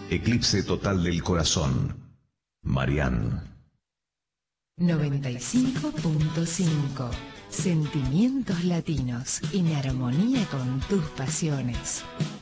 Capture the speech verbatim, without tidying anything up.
Eclipse total del corazón. Marianne. noventa y cinco punto cinco. Sentimientos latinos en armonía con tus pasiones.